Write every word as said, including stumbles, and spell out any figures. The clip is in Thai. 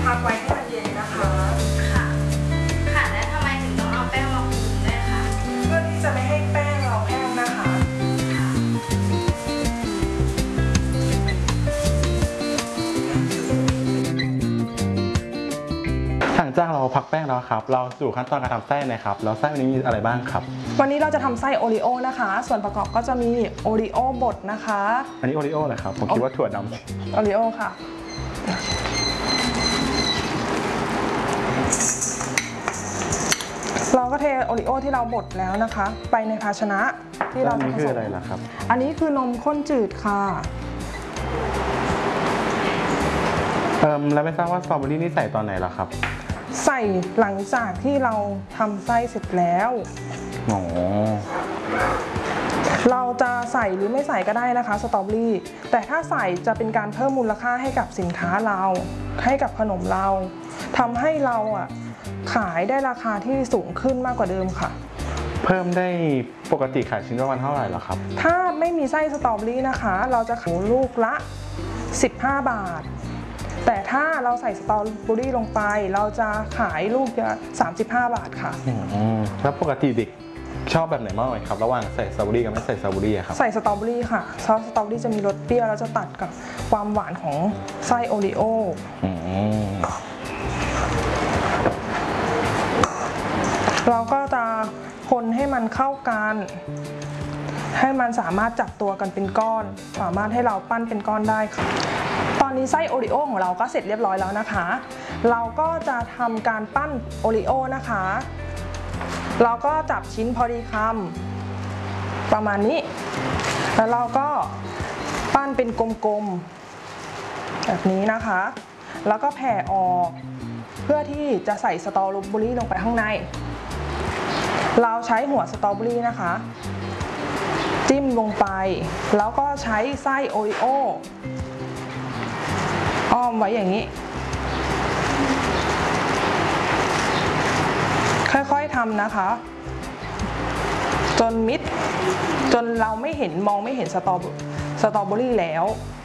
พักไว้ให้มันเย็นนะคะค่ะค่ะแล้วทำไมถึงต้องเอาแป้งมาคลุมด้วยคะเพื่อที่จะไม่ให้แป้งเราแห้งนะคะหลังจากเราพักแป้งแล้วครับเราสู่ขั้นตอนการทำไส้นะครับแล้วไส้วันนี้มีอะไรบ้างครับวันนี้เราจะทำไส้โอริโอนะคะส่วนประกอบก็จะมีโอริโอบดนะคะอันนี้โอริโอเหรอครับผมคิดว่าถั่วดำโอริโอค่ะเราก็เทโอริโอที่เราบดแล้วนะคะไปในภาชนะที่เราจะผสมอันนี้คืออะไรล่ะครับอันนี้คือนมข้นจืดค่ะเอ่อแล้วไม่ทราบว่าสตรอเบอรี่นี่ใส่ตอนไหนล่ะครับใส่หลังจากที่เราทำไส้เสร็จแล้วอ๋อเราจะใส่หรือไม่ใส่ก็ได้นะคะสตรอเบอรี่แต่ถ้าใส่จะเป็นการเพิ่มมูลค่าให้กับสินค้าเราให้กับขนมเราทำให้เราอ่ะขายได้ราคาที่สูงขึ้นมากกว่าเดิมค่ะเพิ่มได้ปกติขายชิ้นประมาณเท่าไหร่หรอครับถ้าไม่มีไส้สตรอเบอรี่นะคะเราจะขายลูกละสิบห้าบาทแต่ถ้าเราใส่สตรอเบอรี่ลงไปเราจะขายลูกละสามสิบห้าบาทค่ะแล้วปกติเด็กชอบแบบไหนมากกว่าครับระหว่างใส่สตรอเบอรี่กับไม่ใส่สตรอเบอรี่ครับใส่สตรอเบอรี่ค่ะซอสสตรอเบอรี่จะมีรสเปรี้ยวแล้วจะตัดกับความหวานของไส้โอริโอเราก็จะคนให้มันเข้ากันให้มันสามารถจับตัวกันเป็นก้อนสามารถให้เราปั้นเป็นก้อนได้ค่ะตอนนี้ไส้โอริโอของเราก็เสร็จเรียบร้อยแล้วนะคะเราก็จะทำการปั้นโอริโอนะคะเราก็จับชิ้นพอดีคำประมาณนี้แล้วเราก็ปั้นเป็นกลมๆแบบนี้นะคะแล้วก็แผ่ออกเพื่อที่จะใส่สตรอเบอรี่ลงไปข้างในเราใช้หัวสตรอเบอรี่นะคะจิ้มลงไปแล้วก็ใช้ไส้โอริโออ้อมไว้อย่างนี้ค่อยๆทำนะคะจนมิดจนเราไม่เห็นมองไม่เห็นสตรอเบอรี่แล้ว